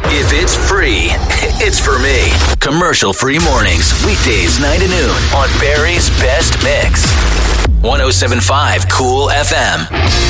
If it's free, it's for me. Commercial-free mornings, weekdays 9 to noon on Barry's Best Mix. 107.5 Cool FM.